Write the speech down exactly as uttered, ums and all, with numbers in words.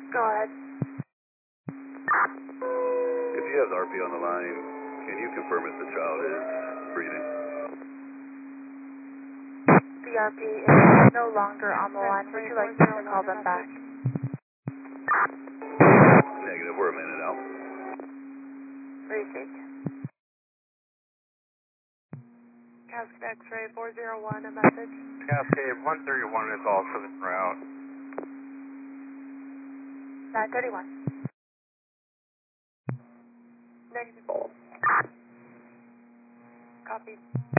Go ahead. If you have the R P on the line, can you confirm if the child is breathing? The R P is no longer on the line. Would you like me to call them back? Negative, we're a minute out. Received. Cascade X-ray four zero one, a message. Cascade one thirty-one is also en route. nine thirty-one. Negative. Copy.